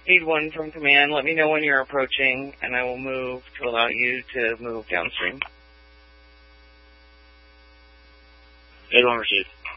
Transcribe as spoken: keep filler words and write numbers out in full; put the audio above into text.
Speed one from command. Let me know when you're approaching, and I will move to allow you to move downstream. Speed one received.